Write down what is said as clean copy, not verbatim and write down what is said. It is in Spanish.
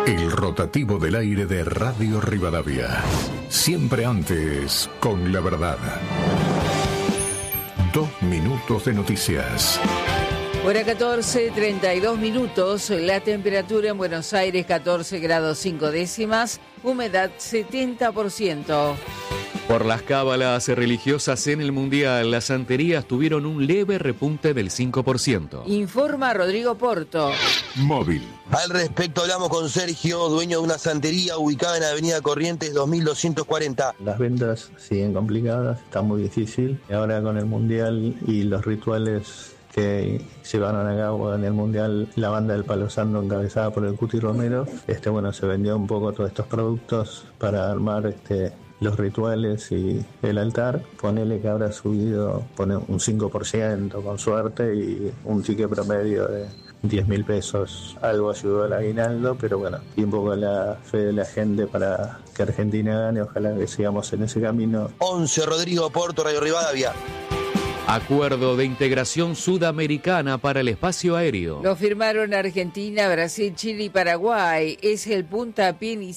El rotativo del aire de Radio Rivadavia. Siempre antes, con la verdad. 2 minutos de noticias. Hora 14, 32 minutos. La temperatura en Buenos Aires 14 grados 5 décimas. Humedad 70%. Por las cábalas religiosas en el Mundial, las santerías tuvieron un leve repunte del 5%. Informa Rodrigo Porto. Móvil. Al respecto hablamos con Sergio, dueño de una santería ubicada en Avenida Corrientes 2240. Las ventas siguen complicadas, está muy difícil. Y ahora con el Mundial y los rituales que llevaron a cabo en el Mundial la banda del Palo Santo encabezada por el Cuti Romero, se vendió un poco todos estos productos para armar los rituales y el altar. Ponele que habrá subido un 5% con suerte y un ticket promedio de 10.000 pesos. Algo ayudó al aguinaldo, pero bueno, y un poco la fe de la gente para que Argentina gane. Ojalá que sigamos en ese camino. 11 Rodrigo Porto, Radio Rivadavia. Acuerdo de integración sudamericana para el espacio aéreo. Lo firmaron Argentina, Brasil, Chile y Paraguay. Es el puntapié inicial